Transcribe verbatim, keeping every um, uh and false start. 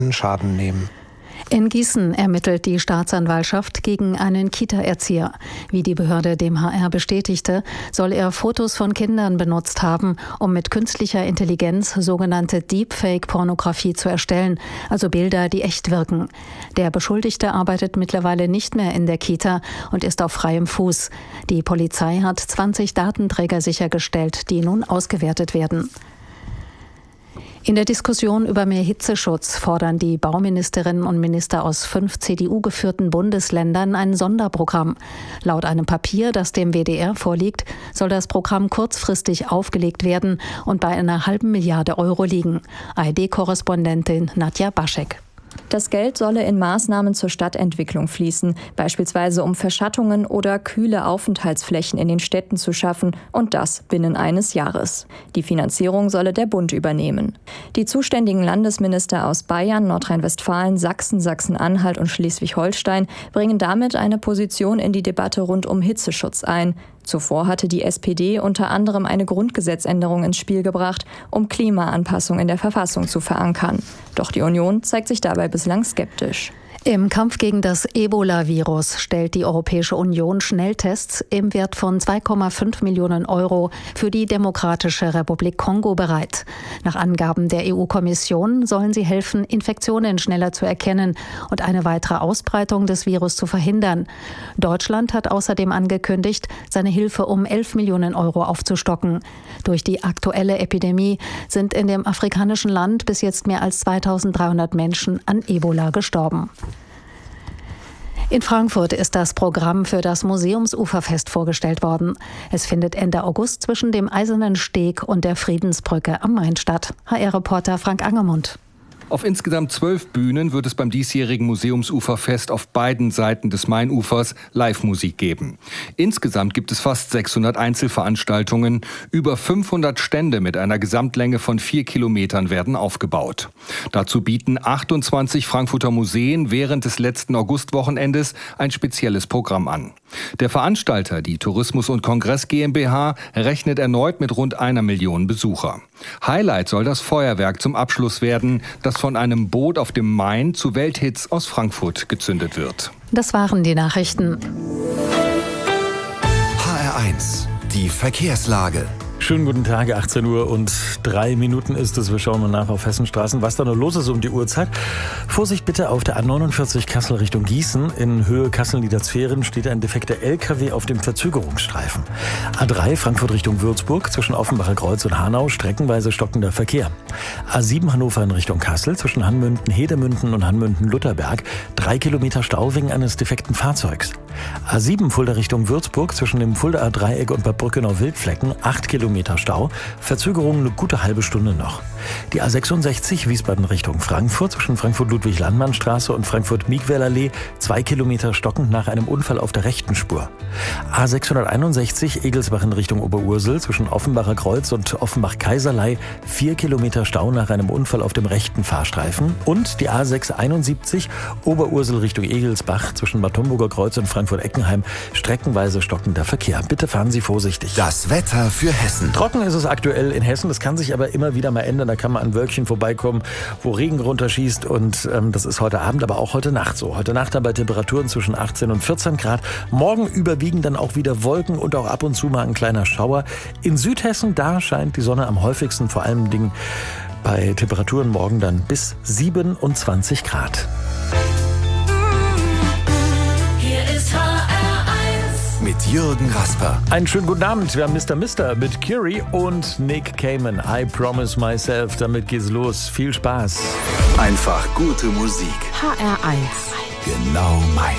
Schaden nehmen. In Gießen ermittelt die Staatsanwaltschaft gegen einen Kita-Erzieher. Wie die Behörde dem H R bestätigte, soll er Fotos von Kindern benutzt haben, um mit künstlicher Intelligenz sogenannte Deepfake-Pornografie zu erstellen, also Bilder, die echt wirken. Der Beschuldigte arbeitet mittlerweile nicht mehr in der Kita und ist auf freiem Fuß. Die Polizei hat zwanzig Datenträger sichergestellt, die nun ausgewertet werden. In der Diskussion über mehr Hitzeschutz fordern die Bauministerinnen und Minister aus fünf C D U-geführten Bundesländern ein Sonderprogramm. Laut einem Papier, das dem W D R vorliegt, soll das Programm kurzfristig aufgelegt werden und bei einer halben Milliarde Euro liegen. A R D-Korrespondentin Nadja Baschek. Das Geld solle in Maßnahmen zur Stadtentwicklung fließen, beispielsweise um Verschattungen oder kühle Aufenthaltsflächen in den Städten zu schaffen, und das binnen eines Jahres. Die Finanzierung solle der Bund übernehmen. Die zuständigen Landesminister aus Bayern, Nordrhein-Westfalen, Sachsen, Sachsen-Anhalt und Schleswig-Holstein bringen damit eine Position in die Debatte rund um Hitzeschutz ein. Zuvor hatte die S P D unter anderem eine Grundgesetzänderung ins Spiel gebracht, um Klimaanpassung in der Verfassung zu verankern. Doch die Union zeigt sich dabei bislang skeptisch. Im Kampf gegen das Ebola-Virus stellt die Europäische Union Schnelltests im Wert von zwei Komma fünf Millionen Euro für die Demokratische Republik Kongo bereit. Nach Angaben der E U-Kommission sollen sie helfen, Infektionen schneller zu erkennen und eine weitere Ausbreitung des Virus zu verhindern. Deutschland hat außerdem angekündigt, seine Hilfe um elf Millionen Euro aufzustocken. Durch die aktuelle Epidemie sind in dem afrikanischen Land bis jetzt mehr als zweitausenddreihundert Menschen an Ebola gestorben. In Frankfurt ist das Programm für das Museumsuferfest vorgestellt worden. Es findet Ende August zwischen dem Eisernen Steg und der Friedensbrücke am Main statt. H R-Reporter Frank Angermund. Auf insgesamt zwölf Bühnen wird es beim diesjährigen Museumsuferfest auf beiden Seiten des Mainufers Live-Musik geben. Insgesamt gibt es fast sechshundert Einzelveranstaltungen. Über fünfhundert Stände mit einer Gesamtlänge von vier Kilometern werden aufgebaut. Dazu bieten achtundzwanzig Frankfurter Museen während des letzten Augustwochenendes ein spezielles Programm an. Der Veranstalter, die Tourismus und Kongress GmbH, rechnet erneut mit rund einer Million Besucher. Highlight soll das Feuerwerk zum Abschluss werden, das von einem Boot auf dem Main zu Welthits aus Frankfurt gezündet wird. Das waren die Nachrichten. H R eins, die Verkehrslage. Schönen guten Tag, achtzehn Uhr und drei Minuten ist es. Wir schauen mal nach auf Hessenstraßen, was da noch los ist um die Uhrzeit. Vorsicht bitte auf der A neunundvierzig Kassel Richtung Gießen. In Höhe Kassel-Niederzweren steht ein defekter L K W auf dem Verzögerungsstreifen. A drei Frankfurt Richtung Würzburg zwischen Offenbacher Kreuz und Hanau streckenweise stockender Verkehr. A sieben Hannover in Richtung Kassel zwischen Hanmünden-Hedemünden und Hanmünden-Lutherberg. Drei Kilometer Stau wegen eines defekten Fahrzeugs. A sieben Fulda Richtung Würzburg zwischen dem Fuldaer Dreieck und Bad Brückenau-Wildflecken. Acht Kilometer Stau, Verzögerung eine gute halbe Stunde noch. Die A sechsundsechzig Wiesbaden Richtung Frankfurt zwischen Frankfurt-Ludwig-Landmann-Straße und Frankfurt-Miegwell-Allee, zwei Kilometer stockend nach einem Unfall auf der rechten Spur. A sechshunderteinundsechzig Egelsbach in Richtung Oberursel zwischen Offenbacher Kreuz und Offenbach-Kaiserlei, vier Kilometer Stau nach einem Unfall auf dem rechten Fahrstreifen. Und die A sechshunderteinundsiebzig Oberursel Richtung Egelsbach zwischen Bad Homburger Kreuz und Frankfurt-Eckenheim, streckenweise stockender Verkehr. Bitte fahren Sie vorsichtig. Das Wetter für Hessen. Trocken ist es aktuell in Hessen, das kann sich aber immer wieder mal ändern. Da kann man an Wölkchen vorbeikommen, wo Regen runterschießt, und ähm, das ist heute Abend, aber auch heute Nacht so. Heute Nacht dann bei Temperaturen zwischen achtzehn und vierzehn Grad. Morgen überwiegen dann auch wieder Wolken und auch ab und zu mal ein kleiner Schauer. In Südhessen, da scheint die Sonne am häufigsten, vor allem Dingen bei Temperaturen morgen dann bis siebenundzwanzig Grad. Mit Jürgen Rasper. Einen schönen guten Abend. Wir haben Mister Mister mit Curie und Nick Cayman. I Promise Myself. Damit geht's los. Viel Spaß. Einfach gute Musik. H R eins. Genau meins.